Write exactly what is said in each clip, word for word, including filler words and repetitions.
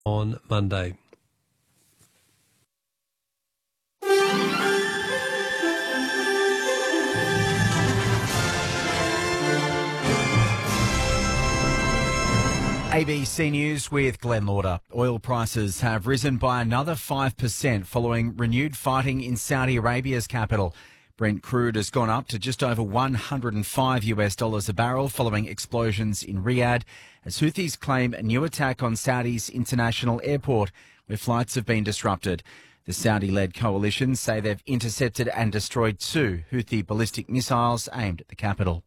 on Monday. A B C News with Glenn Lauder. Oil prices have risen by another five percent following renewed fighting in Saudi Arabia's capital. Brent crude has gone up to just over one hundred five US dollars a barrel following explosions in Riyadh as Houthis claim a new attack on Saudi's international airport where flights have been disrupted. The Saudi-led coalition say they've intercepted and destroyed two Houthi ballistic missiles aimed at the capital.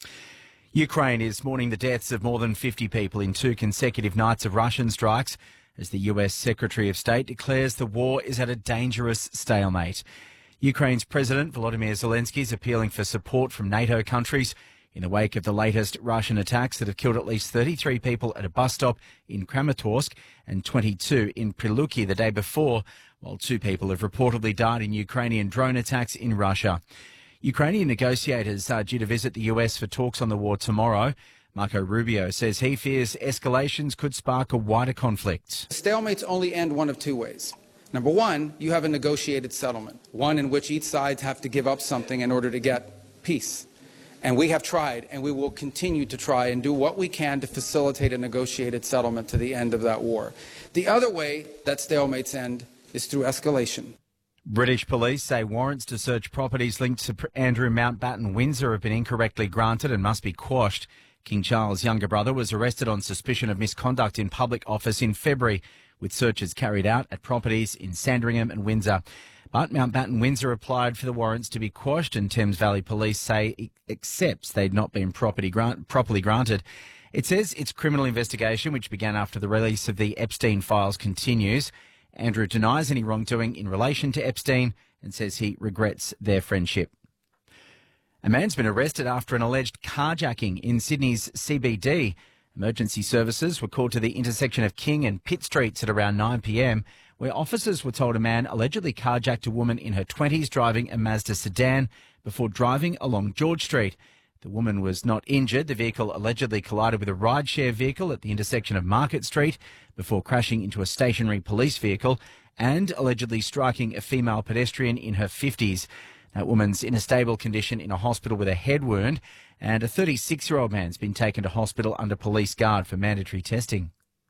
Ukraine is mourning the deaths of more than fifty people in two consecutive nights of Russian strikes as the U S Secretary of State declares the war is at a dangerous stalemate. Ukraine's President Volodymyr Zelensky is appealing for support from NATO countries in the wake of the latest Russian attacks that have killed at least thirty-three people at a bus stop in Kramatorsk and twenty-two in Priluki the day before, while two people have reportedly died in Ukrainian drone attacks in Russia. Ukrainian negotiators are due to visit the U S for talks on the war tomorrow. Marco Rubio says he fears escalations could spark a wider conflict. Stalemates only end one of two ways. Number one, you have a negotiated settlement, one in which each side have to give up something in order to get peace. And we have tried, and we will continue to try and do what we can to facilitate a negotiated settlement to the end of that war. The other way that stalemates end is through escalation. British police say warrants to search properties linked to Andrew Mountbatten Windsor have been incorrectly granted and must be quashed. King Charles' younger brother was arrested on suspicion of misconduct in public office in February, with searches carried out at properties in Sandringham and Windsor. But Mountbatten Windsor applied for the warrants to be quashed, and Thames Valley Police say it accepts they'd not been property grant, properly granted. It says its criminal investigation, which began after the release of the Epstein files, continues. Andrew denies any wrongdoing in relation to Epstein and says he regrets their friendship. A man's been arrested after an alleged carjacking in Sydney's C B D. Emergency services were called to the intersection of King and Pitt Streets at around nine p m, where officers were told a man allegedly carjacked a woman in her twenties driving a Mazda sedan before driving along George Street. The woman was not injured. The vehicle allegedly collided with a rideshare vehicle at the intersection of Market Street before crashing into a stationary police vehicle and allegedly striking a female pedestrian in her fifties. That woman's in a stable condition in a hospital with a head wound, and a thirty-six-year-old man's been taken to hospital under police guard for mandatory testing.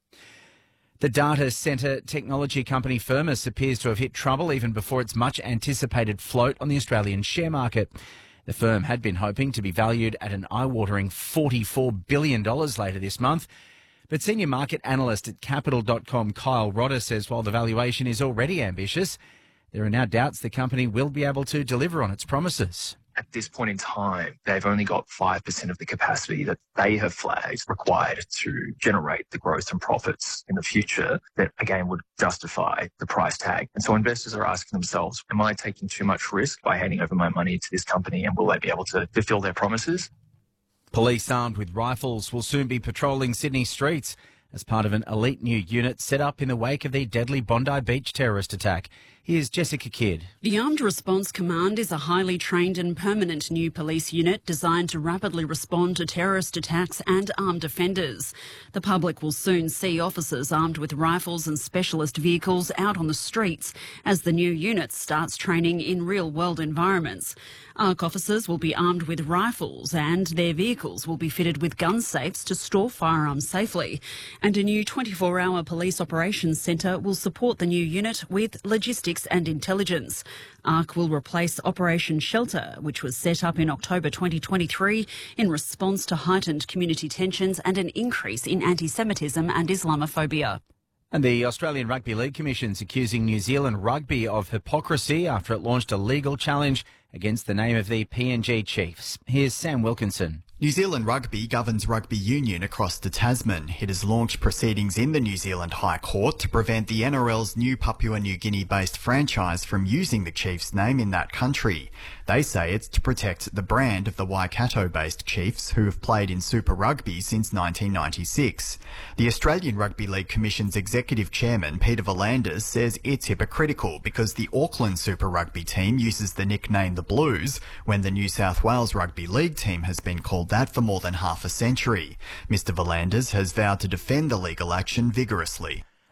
The data centre technology company Firmus appears to have hit trouble even before its much-anticipated float on the Australian share market. The firm had been hoping to be valued at an eye-watering forty-four billion dollars later this month. But senior market analyst at Capital dot com Kyle Rodder says while the valuation is already ambitious, there are now doubts the company will be able to deliver on its promises. At this point in time, they've only got five percent of the capacity that they have flagged required to generate the growth and profits in the future that, again, would justify the price tag. And so investors are asking themselves, am I taking too much risk by handing over my money to this company, and will they be able to fulfill their promises? Police armed with rifles will soon be patrolling Sydney streets as part of an elite new unit set up in the wake of the deadly Bondi Beach terrorist attack. Here's Jessica Kidd. The Armed Response Command is a highly trained and permanent new police unit designed to rapidly respond to terrorist attacks and armed offenders. The public will soon see officers armed with rifles and specialist vehicles out on the streets as the new unit starts training in real-world environments. ARC officers will be armed with rifles and their vehicles will be fitted with gun safes to store firearms safely. And a new twenty-four hour police operations centre will support the new unit with logistics and intelligence. ARC will replace Operation Shelter, which was set up in October twenty twenty-three in response to heightened community tensions and an increase in anti-Semitism and Islamophobia. And the Australian Rugby League Commission's accusing New Zealand Rugby of hypocrisy after it launched a legal challenge against the name of the P N G Chiefs. Here's Sam Wilkinson. New Zealand Rugby governs rugby union across the Tasman. It has launched proceedings in the New Zealand High Court to prevent the N R L's new Papua New Guinea-based franchise from using the Chiefs' name in that country. They say it's to protect the brand of the Waikato-based Chiefs, who have played in Super Rugby since nineteen ninety-six. The Australian Rugby League Commission's executive chairman, Peter V'landys, says it's hypocritical because the Auckland Super Rugby team uses the nickname the Blues, when the New South Wales Rugby League team has been called that for more than half a century. Mister V'landys has vowed to defend the legal action vigorously.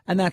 And that